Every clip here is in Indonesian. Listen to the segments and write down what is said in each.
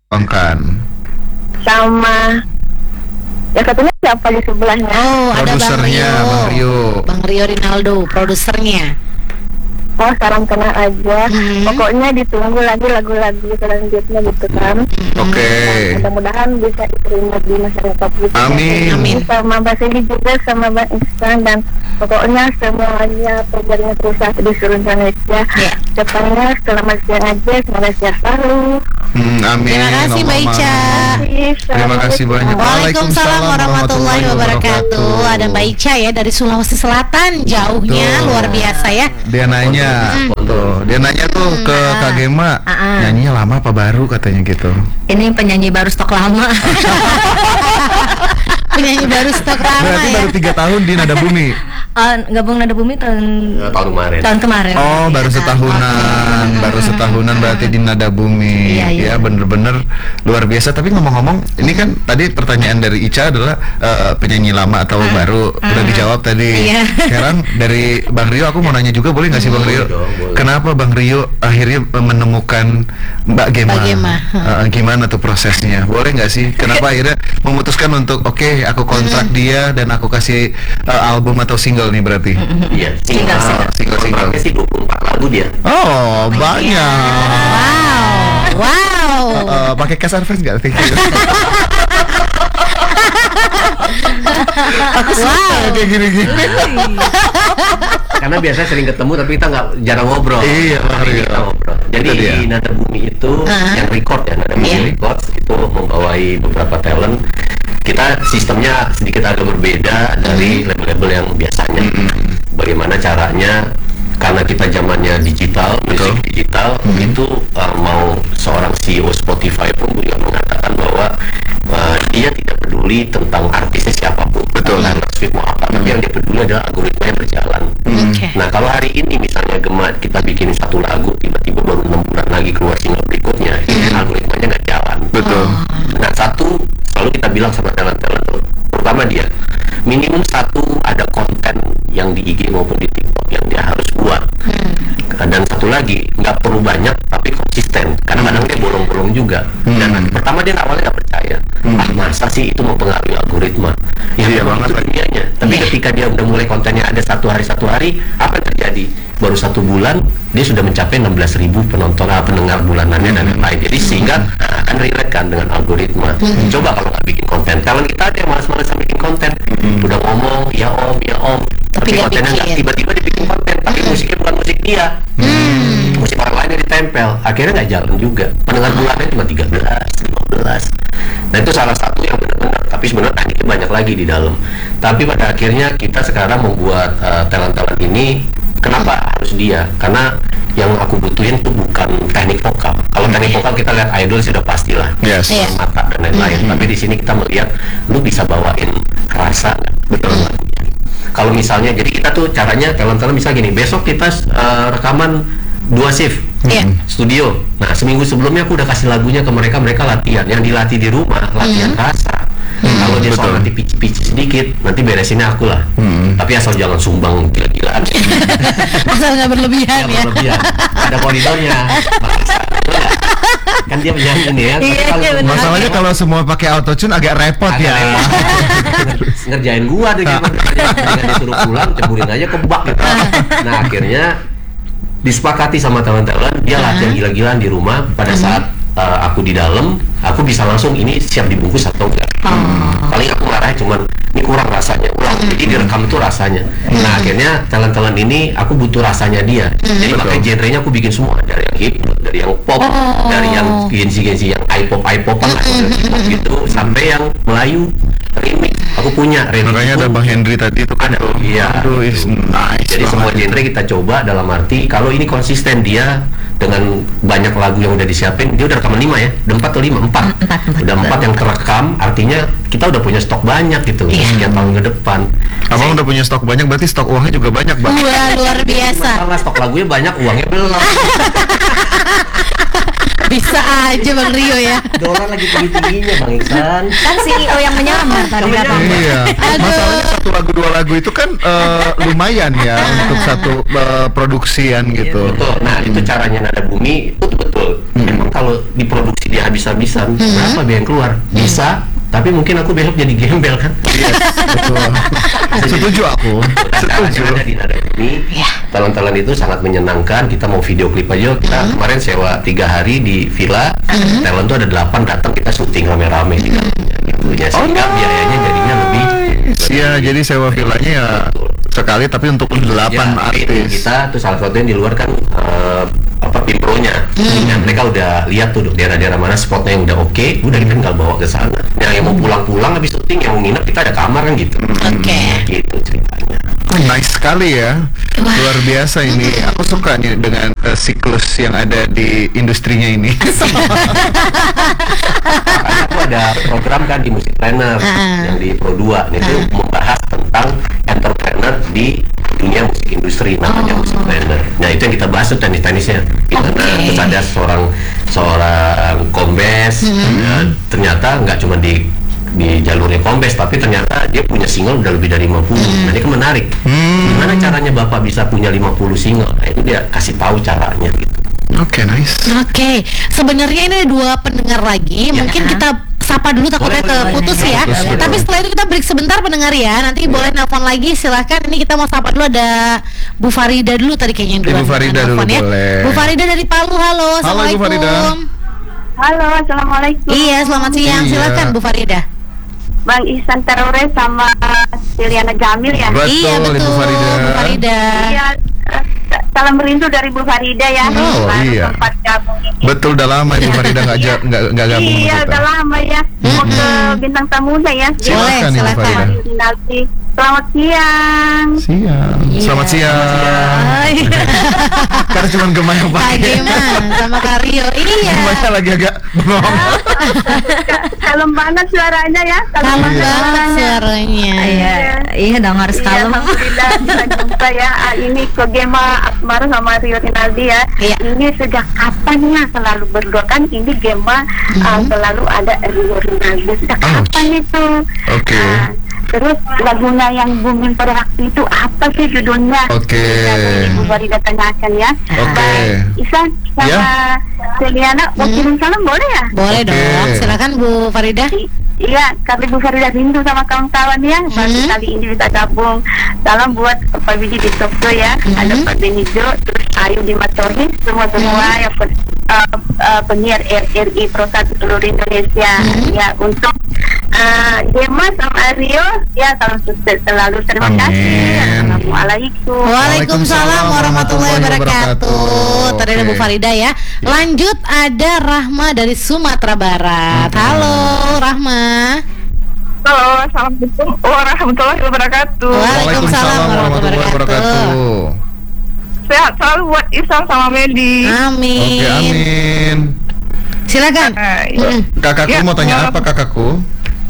Bangkan. sama yang satunya siapa di sebelahnya? Oh, ada Bang Produsernya, Rio. Bang Rio. Bang Rio Rinaldo, produsernya. Oh, salam kenal aja. Pokoknya ditunggu lagi lagu-lagu selanjutnya gitu kan. Oke. Mudah-mudahan bisa diterima di masyarakat kita. Amin. Amin. Sama Mbak Cindy juga sama Mbak Ihsan dan pokoknya semuanya pelajarnya berusaha di seluruh Indonesia. Ya. Depannya selamat siang aja, semoga sehat selalu. Amin. Terima kasih Mbak Ica. Terima kasih banyak. Waalaikumsalam warahmatullahi wabarakatuh. Ada Mbak Ica ya dari Sulawesi Selatan, jauhnya Betul. luar biasa ya. Dia nanya, tuh, dia nanya tuh ke Kak Gema, nyanyinya lama apa baru katanya gitu. Ini penyanyi baru stok lama. Penyanyi baru stok lama Berarti ya. baru 3 tahun di Nada Bumi. Gabung Nada Bumi tahun kemarin. kemarin. Oh, baru setahunan berarti di Nada Bumi. Iya. Ya, bener-bener luar biasa. Tapi ngomong-ngomong, ini kan tadi pertanyaan dari Ica adalah penyanyi lama atau baru. Udah dijawab tadi. Iya. Sekarang dari Bang Rio, aku mau nanya juga, boleh nggak sih Bang Rio? dong, boleh. Kenapa Bang Rio akhirnya menemukan Mbak Gema? Mbak Gema. Gimana tuh prosesnya? Boleh nggak sih? Kenapa akhirnya memutuskan untuk oke, aku kontrak dia dan aku kasih album atau single nih berarti? Iya, single. Kontraknya sih 24 lagu dia. Oh, banyak. Wow. Pakai cash advance nggak sih? Aku suka kayak gini-gini. Karena biasa sering ketemu tapi kita jarang ngobrol. Iya, Hari ini Rio. kita ngobrol. Jadi Itu dia. di Nada Bumi itu yang record ya, Nada Bumi Records itu membawai beberapa talent. Kita sistemnya sedikit agak berbeda dari label-label yang biasanya. Bagaimana caranya? Karena kita zamannya digital, musik digital, itu mau seorang CEO Spotify pun juga mengatakan bahwa dia tidak peduli tentang artisnya siapapun, Taylor Swift mau apa, tapi yang dia peduli adalah algoritma yang berjalan. Nah, kalau hari ini misalnya Gema kita bikin satu lagu, tiba-tiba baru 6 bulan lagi keluar single berikutnya, ini algoritmanya nggak jalan. Betul. Nah, satu selalu kita bilang sama talent-talent, pertama dia minimum satu ada konten yang di IG maupun di TikTok yang dia harus buat. Dan satu lagi nggak perlu banyak tapi konsisten. Kadang-kadang dia bolong-bolong juga. Dan pertama dia awalnya nggak percaya. Masa sih itu mempengaruhi algoritma? Iya memang banget itu dunianya. Tapi ketika dia udah mulai kontennya ada satu hari, apa yang terjadi? Baru 1 bulan dia sudah mencapai 16.000 pendengar bulanannya dan lain-lain. Jadi sehingga akan relate kan dengan algoritma. Coba kalau nggak bikin konten, talent kita ada yang malas-malasan bikin konten. Udah ngomong ya om, tapi nggak kontennya nggak, bikin. tiba-tiba dia bikin konten, tapi musiknya bukan musik dia. Musik orang lain yang ditempel, akhirnya nggak jalan juga. Pendengar bulannya cuma 13, 15. Nah itu salah satu yang benar-benar, tapi sebenarnya tekniknya banyak lagi di dalam. Tapi pada akhirnya kita sekarang membuat talent-talent ini, kenapa harus dia? Karena yang aku butuhin tuh bukan teknik vokal. Kalau teknik vokal kita lihat idol sudah pastilah, Yes. mata dan lain-lain. Tapi di sini kita melihat, lu bisa bawain rasa nggak? Betul lagunya. Kalau misalnya, jadi kita tuh caranya talent-talent bisa gini, besok kita rekaman 2 shift studio. Nah, seminggu sebelumnya aku udah kasih lagunya ke mereka latihan. Yang dilatih di rumah, latihan rasa. Kalau dia soal nanti pici-pici sedikit, nanti beresinnya aku lah. Tapi asal jangan sumbang gila-gilaan. Asal nggak berlebihan Jangan ya. berlebihan. Ada koridornya. Kan dia penyanyi nih ya. Tapi kalau Masalahnya kalau semua pakai autotune agak repot agak ya. repot. Ngerjain gua deh gimana. Dengan disuruh pulang, ceburin aja ke bak gitu. Nah, akhirnya disepakati sama teman-teman, dia latihan gila-gilaan di rumah. Pada saat aku di dalam, aku bisa langsung ini siap dibungkus atau enggak. Paling aku marahnya cuman ini kurang rasanya, ulang. Jadi direkam itu rasanya. Nah, akhirnya talent-talent ini aku butuh rasanya dia. Jadi makanya genrenya aku bikin semua, dari yang hip, dari yang pop, dari yang gensi-gensi yang iPop-an gitu, sampai yang Melayu remix. Aku punya remix. Makanya itu. ada Bang Henry tadi itu kan. Iya. Aduh, is nice. Jadi semua banget. genre kita coba, dalam arti kalau ini konsisten dia dengan banyak lagu yang udah disiapin, dia udah rekaman 5 ya, udah 4 atau 5? 4. Udah 4 yang terekam, artinya kita udah punya stok banyak gitu, sekian tahun ke depan. Abang udah punya stok banyak, berarti stok uangnya juga banyak, Bang. Wah, luar biasa. Masalah stok lagunya banyak, uangnya belum. Bisa aja Bang Rio ya. Dolar lagi tinggi-tingginya Bang Iksan. Kan CEO yang menyamar tadi katanya. Iya. Masalahnya 1 lagu 2 lagu itu kan lumayan ya untuk satu produksian gitu. Betul. Nah, itu caranya Nada Bumi itu betul. Memang emang kalau diproduksi dia habis-habisan, berapa biaya yang keluar? Bisa, tapi mungkin aku besok jadi gembel kan? Betul. Setuju aku. Setuju. Ada di Nada ini, talent-talent itu sangat menyenangkan. Kita mau video klip aja, kita kemarin sewa 3 hari di villa. Talent tuh ada 8 datang, kita syuting rame-rame di dalamnya gitu ya, sehingga biayanya jadinya lebih. Iya, jadi sewa villanya ya sekali tapi untuk 8 artis. Kita tuh salah satunya di luar kan Pimpronya. Dan mereka udah lihat tuh daerah-daerah mana spotnya yang udah oke, udah kita tinggal bawa ke sana. Nah, yang mau pulang-pulang habis syuting, yang mau nginep kita ada kamar kan gitu. Gitu ceritanya. Nice sekali ya. Luar biasa ini. Aku suka nih dengan siklus yang ada di industrinya ini. Makanya aku ada program kan di Music Planner yang di Pro 2 itu membahas tentang entrepreneur di dunia musik industri, namanya Music Planner. Nah, itu yang kita bahas tuh tenis-tenisnya. Terus ada seorang kombes, ternyata nggak cuma di jalurnya kombes, tapi ternyata dia punya single udah lebih dari 50. Nah, ini kan menarik. Gimana caranya Bapak bisa punya 50 single? Nah, itu dia kasih tahu caranya gitu. Oke, nice. Oke, sebenarnya ini ada 2 pendengar lagi. Mungkin kita sapa dulu takutnya keputus ya. Tapi setelah itu kita break sebentar pendengar ya. Nanti boleh nelpon lagi, silahkan. Ini kita mau sapa dulu, ada Bu Farida dulu tadi kayaknya yang Bu Farida dulu ya. boleh. Bu Farida dari Palu, halo. Assalamualaikum. Ibu Farida. Halo, assalamualaikum. Iya, selamat siang. Iya. Silakan Bu Farida. Bang Ihsan Terore sama Siliana Jamil ya. Betul, Iya, betul. Ibu Farida. Bu Farida. Iya, salam rindu dari Bu Farida ya. Oh, Baru iya. sempat gabung ini. Betul, udah lama Ibu Farida nggak gabung Iya, sama udah kita. lama ya. Mau ke bintang tamunya ya. Silakan, Ibu silakan. Farida. Nanti selamat siang. Siang. Selamat siang. Hai. Karena cuma Gemma yang Kak pakai. Gemma sama Kario. Iya. Gemanya lagi agak bengong. Kalem banget suaranya ya. Kalem banget suaranya. Iya dong, harus kalem. Alhamdulillah bisa jumpa ya. Ini Kogema Akbar sama Rio Rinaldi ya. Iya. Ini sejak kapan ya selalu berdua kan? Ini Gema selalu ada Rio Rinaldi. Sejak kapan itu? Oke. Terus lagunya yang booming pada waktu itu apa sih judulnya? Oke. Ibu Farida tanyakan ya. Oke. Baik, Isan sama Ya. Seliana mau kirim salam boleh ya? Boleh Oke. dong. Silakan Bu Farida. Iya, kami Bu Farida rindu sama kawan-kawan ya. Baru kali ini bisa gabung. Salam buat Pak Bidi di Tokyo ya. Ada Pak Benijo, terus Ayu di Matohi, semua yang penyiar RRI Pro 1 seluruh Indonesia. Ya, untuk Gemma sama Rio, ya salam sukses selalu. Terima Amin. kasih. Assalamualaikum. Waalaikumsalam warahmatullahi wabarakatuh. Tadi ada Bu Oke. Farida ya. Lanjut ada Rahma dari Sumatera Barat. Halo Rahma. Halo, assalamualaikum warahmatullahi wabarakatuh. Waalaikumsalam warahmatullahi wabarakatuh. Sehat selalu buat Ihsan sama Medi. Amin. Oke, amin. Silakan. Kakakku Ya, mau tanya apa kakakku?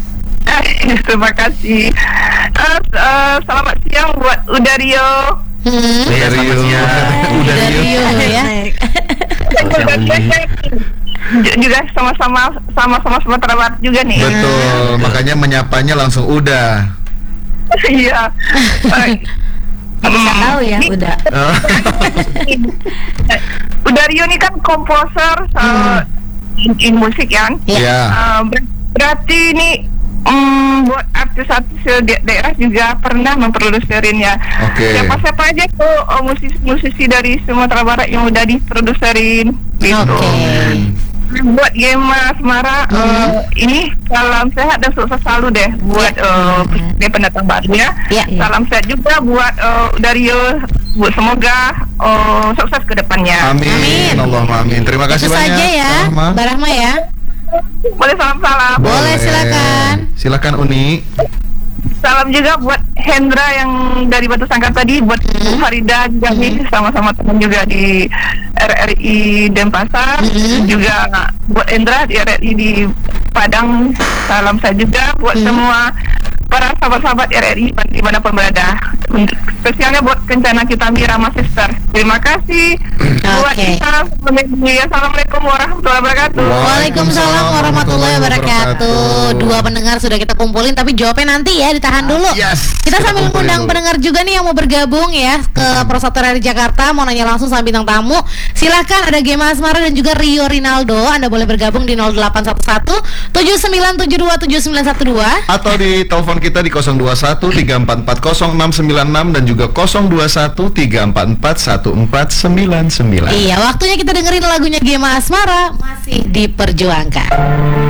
Terima kasih. Selamat siang buat Udario. Iya, selamat siang. Udah Dari Rio. ya. Selamat siang, Juga sama-sama Sumatera Barat juga nih. Betul, makanya menyapanya langsung udah. Iya. Bisa tahu ya, udah. Udario ini kan komposer in musik kan. Iya. Berarti ini buat artis-artis daerah juga pernah memproduserin ya. Oke. Siapa-siapa aja tuh musisi-musisi dari Sumatera Barat yang udah diproduserin gitu. Oke. Buat Gemma Semara ini salam sehat dan sukses selalu deh buat dia pendatang baru ya. Ya. Salam sehat juga buat Dario, buat semoga sukses ke depannya. Amin. Amin. Allahumma amin. Terima kasih Itu banyak. saja ya, Rahma. Mbak Rahma ya. Boleh salam-salam. Boleh, silakan. Silakan Uni. Salam juga buat Hendra yang dari Batu Sangkar tadi, buat Bu Farida juga nih, sama-sama teman juga di RRI Denpasar, juga buat Hendra di RRI di Padang. Salam saya juga buat semua para sahabat-sahabat RRI dimanapun berada. spesialnya buat Kencana kita Mirama Sister. Terima kasih. Buat Oke. kita. Assalamualaikum warahmatullahi wabarakatuh. Waalaikumsalam warahmatullahi wabarakatuh. Dua pendengar sudah kita kumpulin, tapi jawabnya nanti ya, ditahan dulu. Yes. Kita Kita sambil kumpulin ngundang dulu. pendengar juga nih yang mau bergabung ya ke Pro 1 dari Jakarta, mau nanya langsung sama bintang tamu. Silahkan, ada Gema Asmara dan juga Rio Rinaldo. Anda boleh bergabung di 0811 7972 7912. Atau di telepon kita di 021 3440 696 dan juga 021 344 1499. Iya, waktunya kita dengerin lagunya Gema Asmara, Masih Diperjuangkan.